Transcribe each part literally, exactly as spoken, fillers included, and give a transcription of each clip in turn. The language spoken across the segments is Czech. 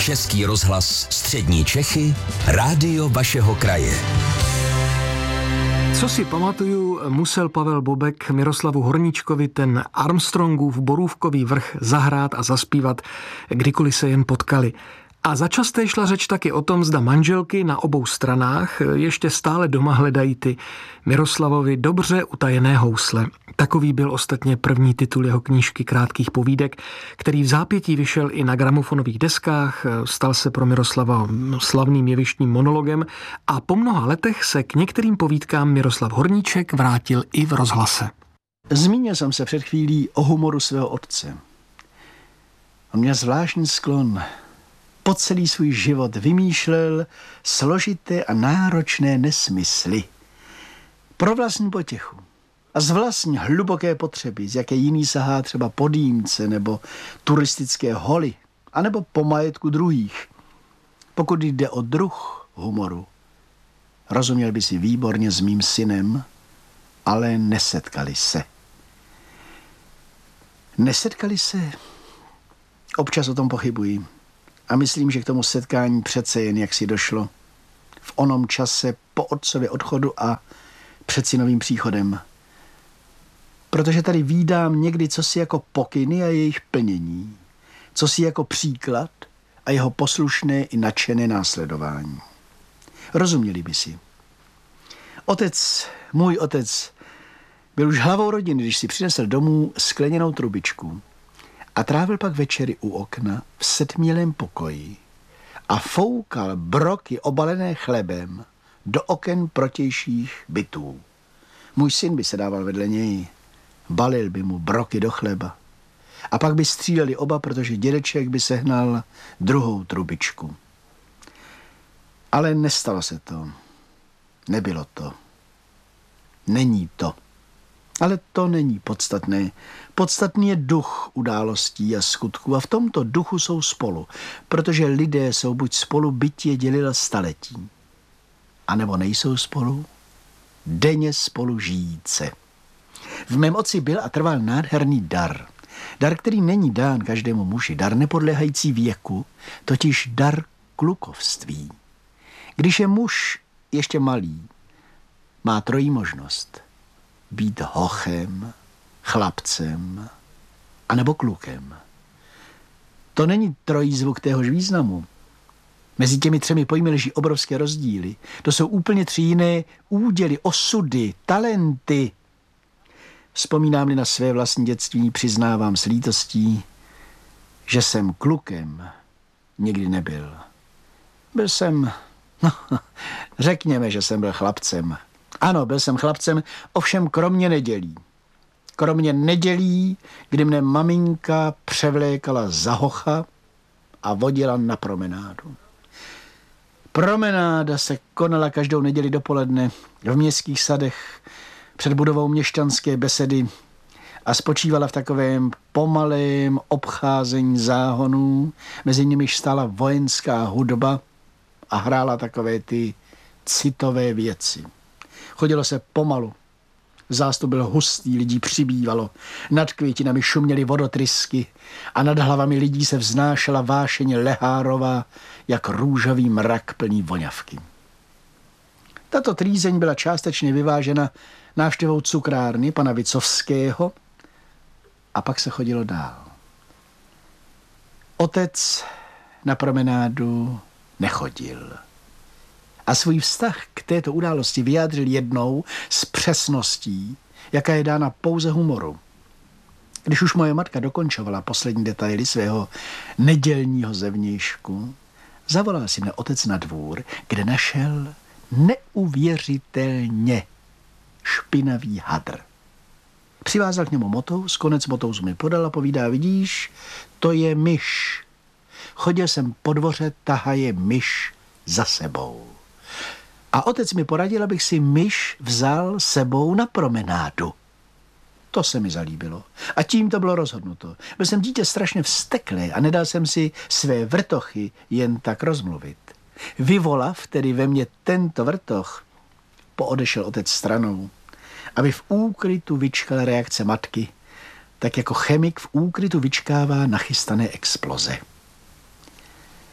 Český rozhlas Střední Čechy, rádio vašeho kraje. Co si pamatuju, musel Pavel Bobek Miroslavu Horníčkovi ten Armstrongův Borůvkový vrch zahrát a zaspívat, kdykoliv se jen potkali. A začasté šla řeč taky o tom, zda manželky na obou stranách ještě stále doma hledají ty Miroslavovi dobře utajené housle. Takový byl ostatně první titul jeho knížky krátkých povídek, který v zápětí vyšel i na gramofonových deskách, stal se pro Miroslava slavným jevištním monologem a po mnoha letech se k některým povídkám Miroslav Horníček vrátil i v rozhlase. Zmínil jsem se před chvílí o humoru svého otce. On měl zvláštní sklon. Po celý svůj život vymýšlel složité a náročné nesmysly. Pro vlastní potěchu a z vlastní hluboké potřeby, z jaké jiný sahá třeba po dýmce nebo turistické holy, anebo po majetku druhých. Pokud jde o druh humoru, rozuměl by si výborně s mým synem, ale nesetkali se. Nesetkali se? Občas o tom pochybuji. A myslím, že k tomu setkání přece jen jak si došlo. V onom čase po otcově odchodu a před synovým příchodem. Protože tady vídám někdy cosi jako pokyny a jejich plnění. Cosi jako příklad a jeho poslušné i nadšené následování. Rozuměli by si. Otec, můj otec, byl už hlavou rodiny, když si přinesl domů skleněnou trubičku. A trávil pak večery u okna v setmělém pokoji a foukal broky obalené chlebem do oken protějších bytů. Můj syn by se dával vedle něj, balil by mu broky do chleba a pak by stříleli oba, protože dědeček by sehnal druhou trubičku. Ale nestalo se to. Nebylo to. Není to. Ale to není podstatné. Podstatný je duch událostí a skutků a v tomto duchu jsou spolu, protože lidé jsou buď spolu bytě dělila staletí, anebo nejsou spolu, denně spolu žijíce. V mém otci byl a trval nádherný dar. Dar, který není dán každému muži, dar nepodléhající věku, totiž dar klukovství. Když je muž ještě malý, má trojí možnost. Být hochem, chlapcem anebo klukem. To není trojí zvuk téhož významu. Mezi těmi třemi pojmy leží obrovské rozdíly. To jsou úplně tři jiné úděly, osudy, talenty. Vzpomínám-li na své vlastní dětství, přiznávám s lítostí, že jsem klukem nikdy nebyl. Byl jsem, no, řekněme, že jsem byl chlapcem. Ano, byl jsem chlapcem, ovšem kromě nedělí. Kromě nedělí, kdy mne maminka převlékala za hocha a vodila na promenádu. Promenáda se konala každou neděli dopoledne v městských sadech před budovou měšťanské besedy a spočívala v takovém pomalém obcházení záhonů, mezi nimiž stála vojenská hudba a hrála takové ty citové věci. Chodilo se pomalu. Zástup byl hustý, lidí přibývalo. Nad květinami šuměly vodotrysky a nad hlavami lidí se vznášela vášeň lehárová, jak růžový mrak plný voňavky. Tato trýzeň byla částečně vyvážena návštěvou cukrárny pana Vicovského a pak se chodilo dál. Otec na promenádu nechodil. A svůj vztah k této události vyjádřil jednou s přesností, jaká je dána pouze humoru. Když už moje matka dokončovala poslední detaily svého nedělního zevnějšku, zavolal si mne otec na dvůr, kde našel neuvěřitelně špinavý hadr. Přivázal k němu motous, konec motouzu mi podal a povídá, vidíš, to je myš. Chodil jsem po dvoře, tahaje myš za sebou. A otec mi poradil, abych si myš vzal sebou na promenádu. To se mi zalíbilo. A tím to bylo rozhodnuto. Byl jsem dítě strašně vzteklé a nedal jsem si své vrtochy jen tak rozmluvit. Vyvolav tedy ve mně tento vrtoch, poodešel otec stranou, aby v úkrytu vyčkal reakce matky, tak jako chemik v úkrytu vyčkává nachystané exploze.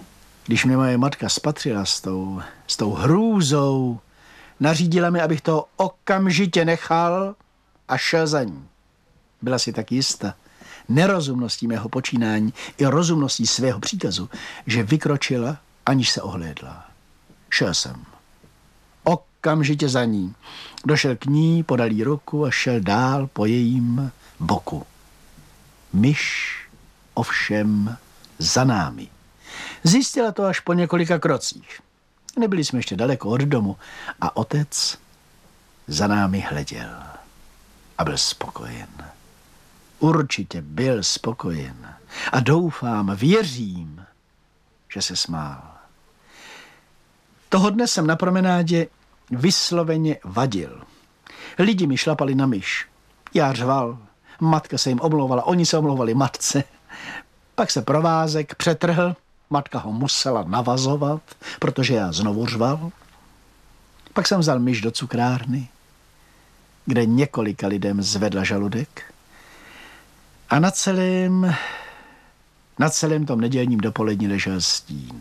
Když mě moje matka spatřila s tou, s tou hrůzou, nařídila mi, abych to okamžitě nechal a šel za ní. Byla si tak jista nerozumností mého počínání i rozumností svého příkazu, že vykročila, aniž se ohlédla. Šel jsem. Okamžitě za ní. Došel k ní, podal jí ruku a šel dál po jejím boku. Myš ovšem za námi. Zjistila to až po několika krocích. Nebyli jsme ještě daleko od domu a otec za námi hleděl a byl spokojen. Určitě byl spokojen a doufám, věřím, že se smál. Toho dne jsem na promenádě vysloveně vadil. Lidi mi šlapali na myš. Já řval, matka se jim omlouvala, oni se omlouvali matce. Pak se provázek přetrhl, matka ho musela navazovat, protože já znovu řval. Pak jsem vzal myš do cukrárny, kde několika lidem zvedla žaludek a na celém, na celém tom nedělním dopolední ležel stín.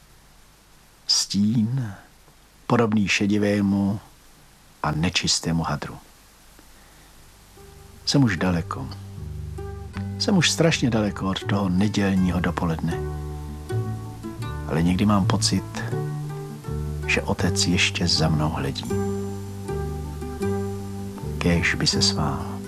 Stín podobný šedivému a nečistému hadru. Jsem už daleko. Jsem už strašně daleko od toho nedělního dopoledne. Ale někdy mám pocit, že otec ještě za mnou hledí. Kéž by se smál.